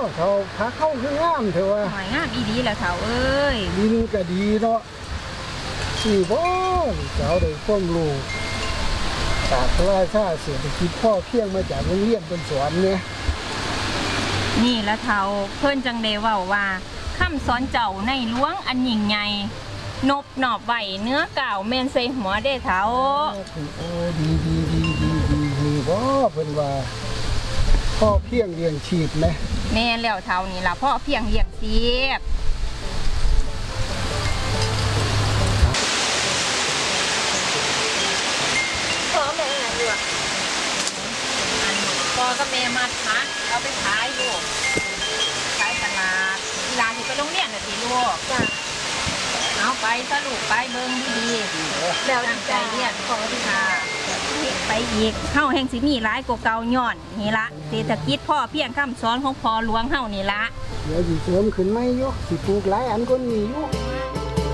เขาพักเข้าคืองามเถอะว่าหอยงามอีดีแล้วเถาเอ้ยดินก็ดีเนาะสี่บ่เจ้าได้ความรู้จากราชาเศรษฐกิจพ่อเพียงมาจากโรงเรียนเป็นสอนเนี่ยนี่ละเถาเพิ่นจังได้เว้าว่าคำสอนเจ้าในหลวงอันยิ่งใหญ่นบหนอบไหวเนื้อก่าวแม่นใส่หัวได้เถาดีบ่เพิ่นว่าพ่อเพียงเลี้ยงชีพไหมแม่แล้วเถานี่ล่ะพ่อเพียงเลี้ยงชีพพ่อแม่อยู่อ่ะพ่อกับแม่มัดพักเอาไปขายอยู่ขายตลาดเวลาที่ไปโรงเรียนน่ะสิลูกเอาไปสรุปไปเบิ่งดีๆแล้วตั้งใจเรียนขอที่ค่ะไปอีกเฮาแห่งสิมีหลายกว่าเก่าย้อนนี่ละเศรษฐกิจพ่อเพียงคำสอนของพ่อหลวงเฮานี่ละเดี๋ยวสิเสริมขึ้นไหมอยู่สิปลูกหลายอันก็มีอยู่